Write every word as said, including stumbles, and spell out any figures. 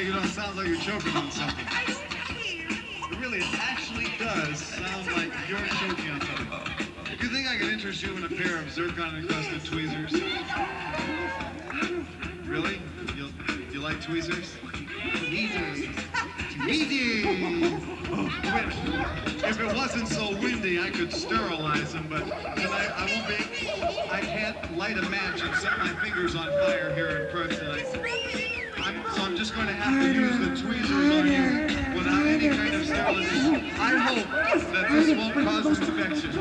you know, it sounds like you're choking on something. It really, it actually does sound like you're choking on something. Do you think I could interest you in a pair of zircon-encrusted tweezers? Really? You you like tweezers? Tweezers. Tweezers. Oh, wait. If it wasn't so windy, I could sterilize them, but tonight I won't be. I can't light a match and set my fingers on fire here in person. I, I'm, so I'm just going to have to use the tweezers on you without any kind of sterilization. I hope that this won't cause an infection.